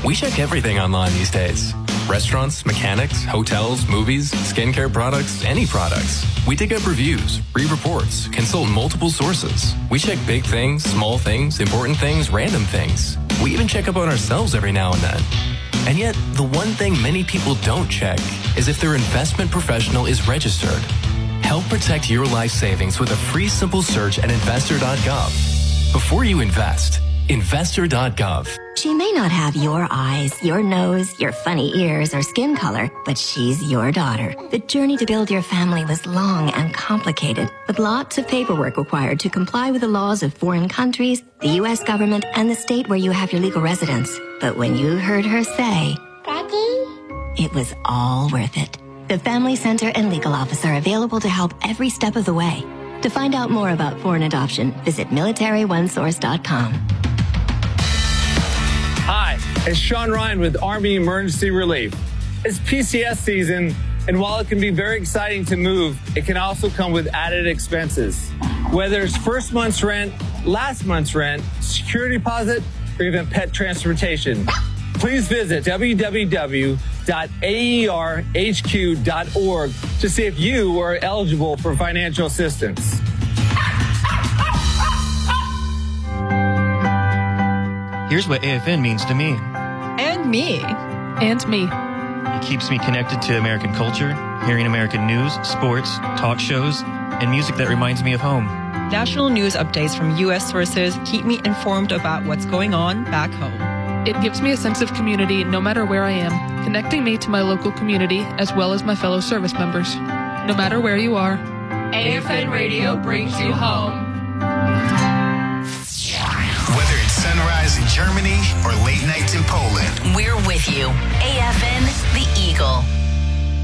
We check everything online these days. Restaurants, mechanics, hotels, movies, skincare products, any products. We dig up reviews, read reports, consult multiple sources. We check big things, small things, important things, random things. We even check up on ourselves every now and then. And yet, the one thing many people don't check is if their investment professional is registered. Help protect your life savings with a free simple search at investor.gov. Before you invest, investor.gov. She may not have your eyes, your nose, your funny ears, or skin color, but she's your daughter. The journey to build your family was long and complicated, with lots of paperwork required to comply with the laws of foreign countries, the U.S. government, and the state where you have your legal residence. But when you heard her say, Daddy, it was all worth it. The Family Center and Legal Office are available to help every step of the way. To find out more about foreign adoption, visit MilitaryOneSource.com. Hi, it's Sean Ryan with Army Emergency Relief. It's PCS season, and while it can be very exciting to move, it can also come with added expenses. Whether it's first month's rent, last month's rent, security deposit, or even pet transportation, please visit www.aerhq.org to see if you are eligible for financial assistance. Here's what AFN means to me. And me. And me. It keeps me connected to American culture, hearing American news, sports, talk shows, and music that reminds me of home. National news updates from U.S. sources keep me informed about what's going on back home. It gives me a sense of community no matter where I am, connecting me to my local community as well as my fellow service members. No matter where you are, AFN Radio brings you home. Whether it's sunrise in Germany or late nights in Poland, we're with you. AFN